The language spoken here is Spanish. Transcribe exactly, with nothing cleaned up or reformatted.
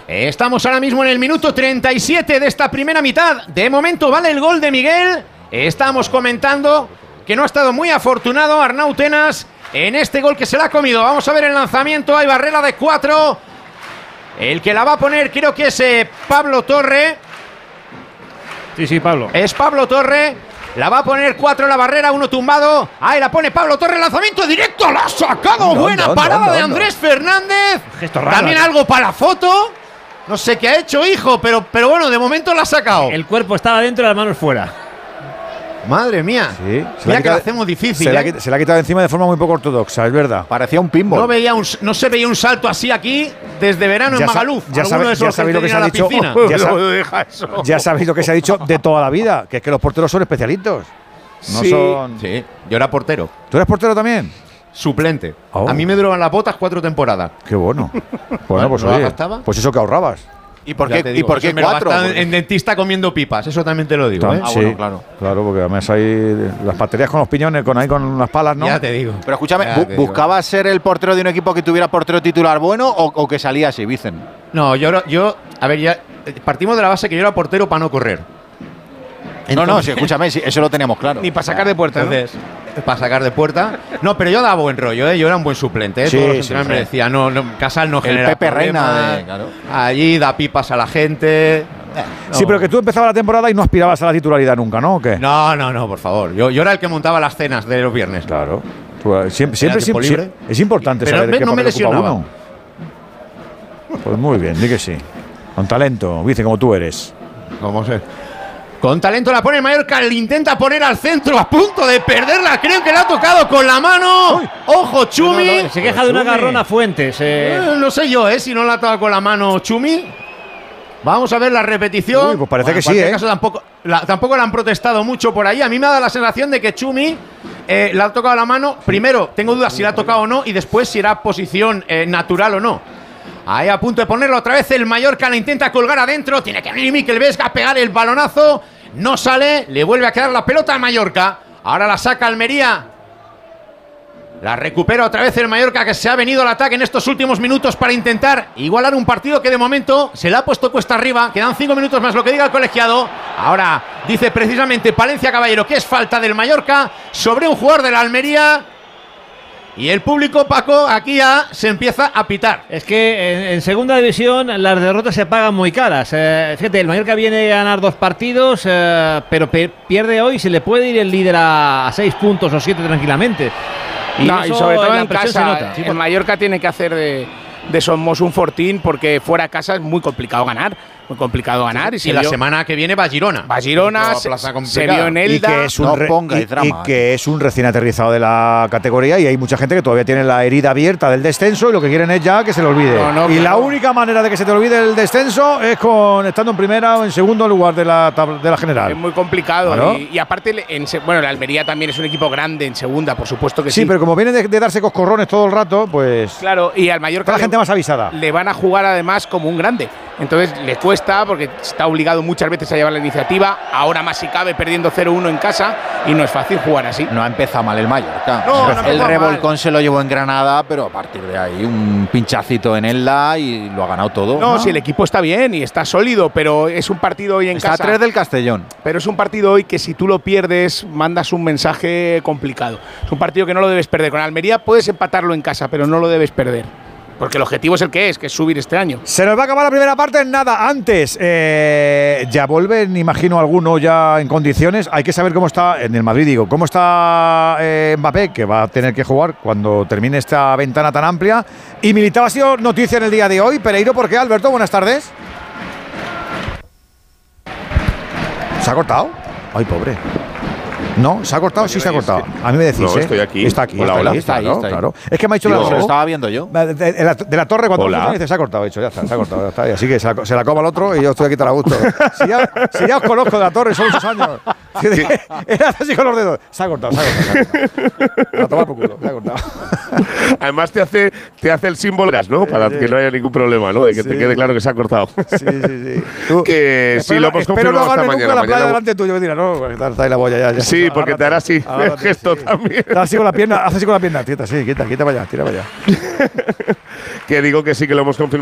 Estamos ahora mismo en el minuto treinta y siete de esta primera mitad. De momento vale el gol de Miguel. Estamos comentando que no ha estado muy afortunado Arnau Tenas en este gol que se la ha comido. Vamos a ver el lanzamiento. Hay barrera de cuatro. El que la va a poner creo que es eh, Pablo Torre. Sí, sí, Pablo. Es Pablo Torre. La va a poner cuatro en la barrera, uno tumbado. Ahí la pone Pablo Torre, lanzamiento directo. La ha sacado. No, Buena no, parada no, no, de no. Andrés Fernández. Gesto raro. También algo para la foto. No sé qué ha hecho, hijo, pero, pero bueno, de momento la ha sacado. El cuerpo estaba dentro y las manos fuera. Madre mía. Sí, se Mira la que la quita- hacemos difícil. Se la, ¿eh? quita- se la ha quitado encima de forma muy poco ortodoxa, es verdad. Parecía un pinball. No, veía un, no se veía un salto así aquí desde verano Ya en sa- Magaluf. ya Alguno sabe- de esos ya sabéis lo que tenía se ha la dicho. piscina. Ya sa- deja eso. Ya sabéis lo que se ha dicho de toda la vida, que es que los porteros son especialitos. No Sí. son. Sí, yo era portero. ¿Tú eres portero también? Suplente. Oh. A mí me duraban las botas cuatro temporadas. Qué bueno. Bueno, pues ¿no la oye, gastaba? pues eso que ahorrabas. ¿Y por Ya qué, te ¿y digo, por eso qué me lo cuatro? gastan Porque- en dentista comiendo pipas, eso también te lo digo. ¿eh? Ah, sí, bueno, claro. Claro, porque además hay las baterías con los piñones, con ahí con las palas, ¿no? Ya te digo. Pero escúchame, Ya bu- te digo. ¿buscabas ser el portero de un equipo que tuviera portero titular bueno o, o que salía así, Vicen? No, yo, yo, a ver, ya eh, partimos de la base que yo era portero para no correr. no, no, Entonces- sí, escúchame, sí, eso lo teníamos claro. Ni para sacar de puerta, ¿no? Entonces, para sacar de puerta. No, pero yo daba buen rollo, ¿eh? Yo era un buen suplente, ¿eh? Sí, Todos los sí, entrenadores sí. me decían, no, no, Casal no El genera Pepe Reina problemas. de- claro. Allí da pipas a la gente. Eh, Sí, no. pero que tú empezabas la temporada y no aspirabas a la titularidad nunca, ¿no? ¿O qué? No, no, no, por favor. Yo, yo era el que montaba las cenas de los viernes. Claro. Tú, eh, siempre, siempre, tiempo siempre- libre. es importante Pero saber ves, qué no me papel ocupa lesionaba. uno. Pues muy bien, di que sí. Con talento, dice como tú eres. ¿Cómo se? Con talento la pone Mallorca, le intenta poner al centro a punto de perderla. Creo que la ha tocado con la mano. Ojo, Chumi. No, no, no, se queja de un Chumi. agarrón a Fuentes. eh. Eh, no sé yo, ¿eh? Si no la ha tocado con la mano Chumi. Vamos a ver la repetición. Uy, pues parece que en sí, cualquier ¿eh? caso, tampoco, la, tampoco la han protestado mucho por ahí. A mí me ha dado la sensación de que Chumi eh, le ha tocado la mano. Primero, tengo dudas si la ha tocado o no. Y después, si era posición eh, natural o no. Ahí a punto de ponerlo otra vez. El Mallorca la intenta colgar adentro. Tiene que venir Mikel Vesga a pegar el balonazo. No sale. Le vuelve a quedar la pelota al Mallorca. Ahora la saca Almería. La recupera otra vez el Mallorca, que se ha venido al ataque en estos últimos minutos para intentar igualar un partido que de momento se le ha puesto cuesta arriba. Quedan cinco minutos más, lo que diga el colegiado. Ahora dice precisamente Palencia Caballero que es falta del Mallorca sobre un jugador de la Almería. Y el público, Paco, aquí ya se empieza a pitar. Es que en, en segunda división las derrotas se pagan muy caras. Eh, fíjate, el Mallorca viene a ganar dos partidos, eh, pero pe- pierde hoy. Se le puede ir el líder a, a seis puntos o siete tranquilamente. No, y eso sobre todo la en presión se casa, nota. el Mallorca tiene que hacer de, de Somos un fortín porque fuera de casa es muy complicado ganar, muy complicado ganar. Y Y se la vio- semana que viene va a Girona. va a Girona, Otra se, plaza se complicada. vio en Y Elda. que, es un no re- pongáis y- drama. y que es un recién aterrizado de la categoría y hay mucha gente que todavía tiene la herida abierta del descenso y lo que quieren es ya que se le olvide. No, no, y la claro. única manera de que se te olvide el descenso es con estando en primera o en segundo lugar de la, tab- de la general. Es muy complicado. Claro. Y, y aparte, en se- bueno, la Almería también es un equipo grande en segunda, por supuesto que sí. Sí, pero como viene de, de darse coscorrones todo el rato, pues Claro, y al Mallorca está la le- gente más avisada. le van a jugar además como un grande. Entonces le cuesta porque está obligado muchas veces a llevar la iniciativa. Ahora más si cabe perdiendo cero uno en casa y no es fácil jugar así. No ha empezado mal el Mallorca. No, no ha el empezado revolcón se lo llevó en Granada, pero a partir de ahí un pinchacito en Elda y lo ha ganado todo. No, si el equipo está bien y está sólido, pero es un partido hoy en Está a casa. tres del Castellón. Pero es un partido hoy que si tú lo pierdes, mandas un mensaje complicado. Es un partido que no lo debes perder. Con Almería puedes empatarlo en casa, pero no lo debes perder. Porque el objetivo es el que es, que es subir este año. Se nos va a acabar la primera parte en nada. Antes, eh, ya vuelven, imagino, alguno ya en condiciones. Hay que saber cómo está, en el Madrid digo, cómo está eh, Mbappé, que va a tener que jugar cuando termine esta ventana tan amplia. Y Militao ha sido noticia en el día de hoy. Pereiro, ¿por qué, Alberto? Buenas tardes. ¿Se ha cortado? Ay, pobre. No, ¿se ha cortado? Sí, se ha cortado. A mí me decís, No, ¿eh? estoy aquí. Está aquí. Hola, está hola. aquí, Está ahí, claro, está ahí. claro. Es que me ha dicho Digo, Eso lo la estaba viendo yo. de, de- de la, de la torre cuando Hola. funciona, dice, se ha cortado, he dicho, ya está, se ha cortado, ya está. Y así que se la, se la coma al otro y yo estoy aquí tan a gusto. Si ya, si ya os conozco de la torre, son muchos años. Era así con los dedos. Se ha cortado, se ha cortado. Se ha cortado. A tomar por culo, se ha cortado. Además te hace, te hace el símbolo, ¿no? Para que no haya ningún problema, ¿no? De que te Sí. quede claro que se ha cortado. Sí, sí, sí. Tú, Que sí, espero- lo hemos espero confirmado no esta agarre mañana. nunca la playa Mañana- delante tuyo. Me dirá, no, pues, está, está ahí la boya ya. ya. Sí, porque te hará así, Agárrate, el gesto sí. también. Te hará así con la pierna, hace así con la pierna. Quieta, sí, quita, quita para allá, tira para allá. Que digo que sí que lo hemos confirmado.